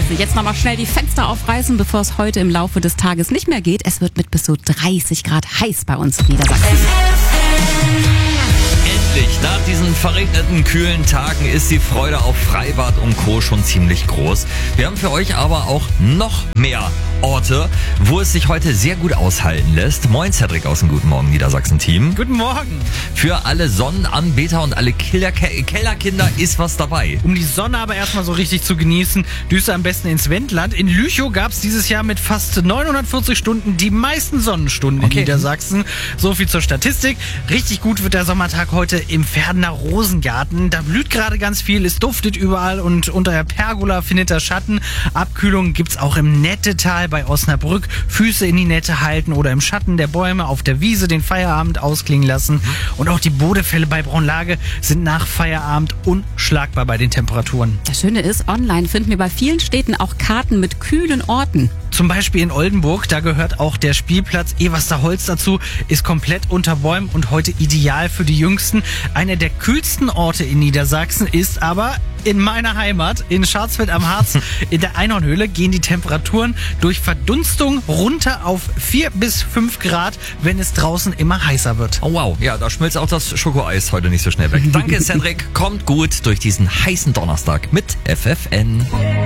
Scheiße, jetzt nochmal schnell die Fenster aufreißen, bevor es heute im Laufe des Tages nicht mehr geht. Es wird mit bis zu 30 Grad heiß bei uns in Niedersachsen. Endlich, nach diesen verregneten, kühlen Tagen ist die Freude auf Freibad und Co. schon ziemlich groß. Wir haben für euch aber auch noch mehr Orte, wo es sich heute sehr gut aushalten lässt. Moin Cedric aus dem Guten Morgen Niedersachsen-Team. Guten Morgen. Für alle Sonnenanbeter und alle Kellerkinder ist was dabei. Um die Sonne aber erstmal so richtig zu genießen, düse am besten ins Wendland. In Lüchow gab es dieses Jahr mit fast 940 Stunden die meisten Sonnenstunden in Niedersachsen. So viel zur Statistik. Richtig gut wird der Sommertag heute im Verdener Rosengarten. Da blüht gerade ganz viel, es duftet überall und unter der Pergola findet er Schatten. Abkühlung gibt's auch im Nettetal bei Osnabrück. Füße in die Nette halten oder im Schatten der Bäume auf der Wiese den Feierabend ausklingen lassen. Und auch die Bodefälle bei Braunlage sind nach Feierabend unschlagbar bei den Temperaturen. Das Schöne ist, online finden wir bei vielen Städten auch Karten mit kühlen Orten. Zum Beispiel in Oldenburg, da gehört auch der Spielplatz Eversterholz dazu, ist komplett unter Bäumen und heute ideal für die Jüngsten. Einer der kühlsten Orte in Niedersachsen ist aber in meiner Heimat, in Schwarzfeld am Harz, in der Einhornhöhle, gehen die Temperaturen durch Verdunstung runter auf 4 bis 5 Grad, wenn es draußen immer heißer wird. Oh wow, ja, da schmilzt auch das Schokoeis heute nicht so schnell weg. Danke Cedric, kommt gut durch diesen heißen Donnerstag mit FFN.